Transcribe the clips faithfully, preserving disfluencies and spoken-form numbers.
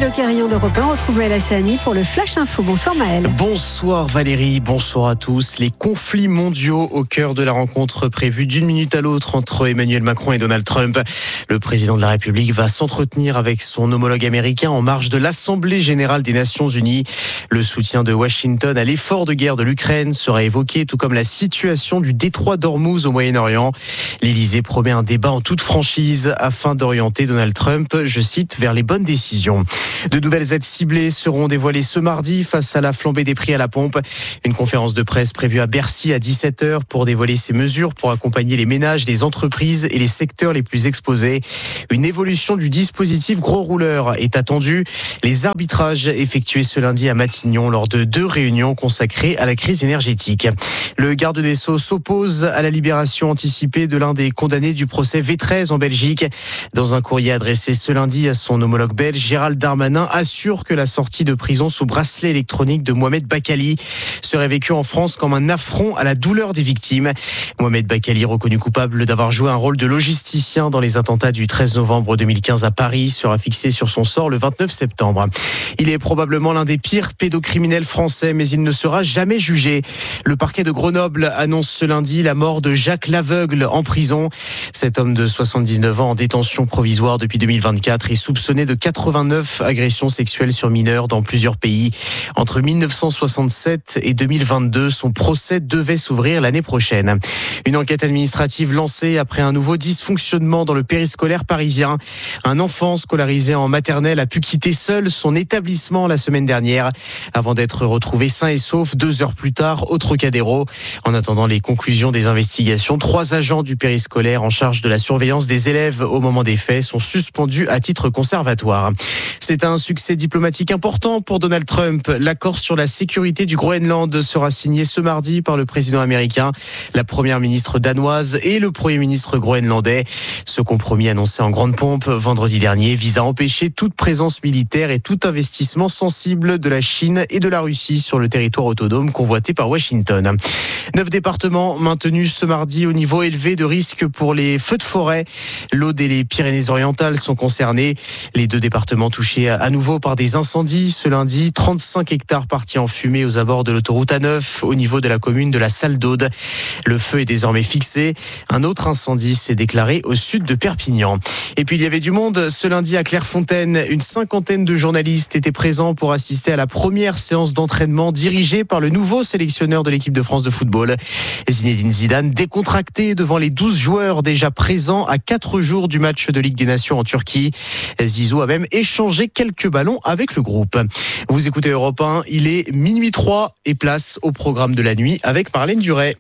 Le Carillon d'Europe un retrouve Maël Assani pour le Flash Info. Bonsoir Maël. Bonsoir Valérie, bonsoir à tous. Les conflits mondiaux au cœur de la rencontre prévue d'une minute à l'autre entre Emmanuel Macron et Donald Trump. Le président de la République va s'entretenir avec son homologue américain en marge de l'Assemblée générale des Nations Unies. Le soutien de Washington à l'effort de guerre de l'Ukraine sera évoqué, tout comme la situation du détroit d'Ormuz au Moyen-Orient. L'Élysée promet un débat en toute franchise afin d'orienter Donald Trump, je cite, vers les bonnes décisions. De nouvelles aides ciblées seront dévoilées ce mardi face à la flambée des prix à la pompe. Une conférence de presse prévue à Bercy à dix-sept heures pour dévoiler ces mesures pour accompagner les ménages, les entreprises et les secteurs les plus exposés. Une évolution du dispositif gros rouleur est attendue. Les arbitrages effectués ce lundi à Matignon lors de deux réunions consacrées à la crise énergétique. Le garde des Sceaux s'oppose à la libération anticipée de l'un des condamnés du procès V treize en Belgique. Dans un courrier adressé ce lundi à son homologue belge, Gérald Darmanin assure que la sortie de prison sous bracelet électronique de Mohamed Bakali serait vécue en France comme un affront à la douleur des victimes. Mohamed Bakali, reconnu coupable d'avoir joué un rôle de logisticien dans les attentats du treize novembre deux mille quinze à Paris, sera fixé sur son sort le vingt-neuf septembre. Il est probablement l'un des pires pédocriminels français, mais il ne sera jamais jugé. Le parquet de Grenoble annonce ce lundi la mort de Jacques Laveugle en prison. Cet homme de soixante-dix-neuf ans en détention provisoire depuis deux mille vingt-quatre est soupçonné de quatre-vingt-neuf agressions sexuelles sur mineurs dans plusieurs pays. Entre mille neuf cent soixante-sept et deux mille vingt-deux, son procès devait s'ouvrir l'année prochaine. Une enquête administrative lancée après un nouveau dysfonctionnement dans le périscolaire parisien. Un enfant scolarisé en maternelle a pu quitter seul son établissement la semaine dernière avant d'être retrouvé sain et sauf deux heures plus tard au Trocadéro. En attendant les conclusions des investigations, trois agents du périscolaire en charge de la surveillance des élèves au moment des faits sont suspendus à titre conservatoire. C'est un succès diplomatique important pour Donald Trump. L'accord sur la sécurité du Groenland sera signé ce mardi par le président américain, la première ministre danoise et le premier ministre groenlandais. Ce compromis annoncé en grande pompe vendredi dernier vise à empêcher toute présence militaire et tout investissement sensible de la Chine et de la Russie sur le territoire autonome convoité par Washington. Neuf départements maintenus ce mardi au niveau élevé de risque pour les feux de forêt. L'Aude et les Pyrénées-Orientales sont concernés. Les deux départements touchés à nouveau par des incendies ce lundi. trente-cinq hectares partis en fumée aux abords de l'autoroute A neuf au niveau de la commune de la Salle d'Aude. Le feu est désormais fixé. Un autre incendie s'est déclaré au sud de Perpignan. Et puis il y avait du monde ce lundi à Clairefontaine. Une cinquantaine de journalistes étaient présents pour assister à la première séance d'entraînement dirigée par le nouveau sélectionneur de l'équipe de France de football. Zinedine Zidane décontracté devant les douze joueurs déjà présents à quatre jours du match de Ligue des Nations en Turquie. Zizou a même échangé quelques ballons avec le groupe. Vous écoutez Europe un, il est minuit trois et place au programme de la nuit avec Marlène Duret.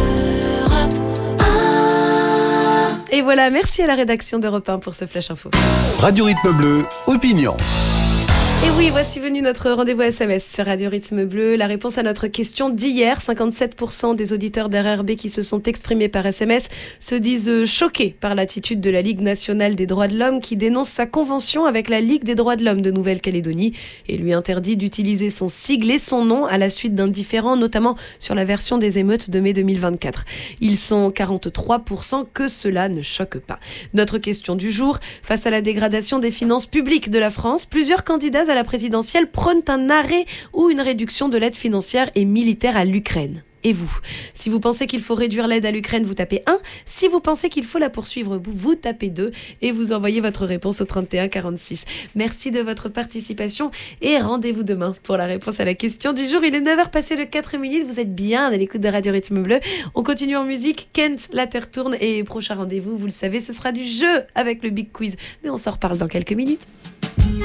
Et voilà, merci à la rédaction d'Europe un pour ce Flash Info. Radio Rythme Bleu, opinion. Et oui, voici venu notre rendez-vous S M S sur Radio Rythme Bleu. La réponse à notre question d'hier, cinquante-sept pour cent des auditeurs d'R R B qui se sont exprimés par S M S se disent choqués par l'attitude de la Ligue nationale des droits de l'homme qui dénonce sa convention avec la Ligue des droits de l'homme de Nouvelle-Calédonie et lui interdit d'utiliser son sigle et son nom à la suite d'un différend, notamment sur la version des émeutes de mai deux mille vingt-quatre. Ils sont quarante-trois pour cent que cela ne choque pas. Notre question du jour, face à la dégradation des finances publiques de la France, plusieurs candidats à la présidentielle prônent un arrêt ou une réduction de l'aide financière et militaire à l'Ukraine. Et vous, si vous pensez qu'il faut réduire l'aide à l'Ukraine, vous tapez un. Si vous pensez qu'il faut la poursuivre, vous, vous tapez deux. Et vous envoyez votre réponse au trente et un quarante-six. Merci de votre participation et rendez-vous demain pour la réponse à la question du jour. Il est neuf heures passé de quatre minutes. Vous êtes bien à l'écoute de Radio Rythme Bleu. On continue en musique. Kent, la terre tourne. Et prochain rendez-vous, vous le savez, ce sera du jeu avec le Big Quiz. Mais on s'en reparle dans quelques minutes.